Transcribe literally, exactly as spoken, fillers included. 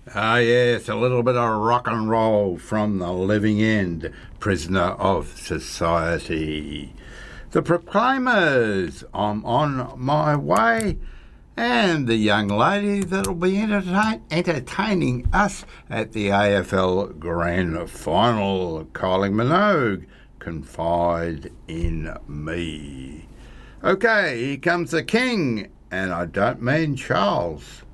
Ah, yes, a little bit of rock and roll from the Living End, Prisoner of Society. The Proclaimers, I'm on my way, and the young lady that'll be entertain- entertaining us at the A F L Grand Final, Kylie Minogue, Confide in Me. Okay, here comes the King, and I don't mean Charles.